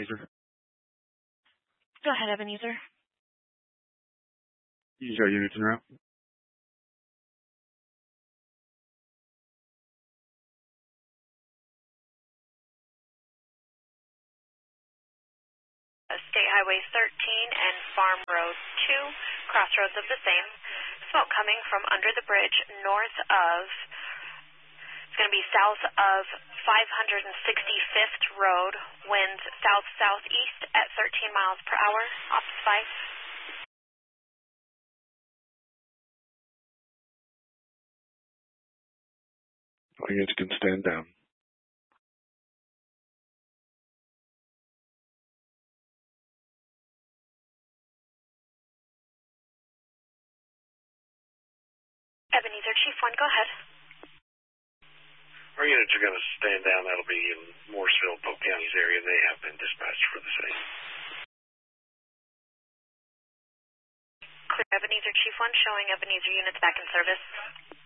Go ahead, Ebenezer. Use our units en route. State Highway 13 and Farm Road 2, crossroads of the same. Smoke coming from under the bridge north of, it's going to be south of 565th Road, winds south-southeast at 13 miles per hour, ops 5. All units can stand down. Ebenezer, Chief 1, go ahead. Our units are going to stand down. That'll be in Morrisville, Polk County's area. They have been dispatched for the same. Clear, Ebenezer, Chief 1, showing Ebenezer units back in service.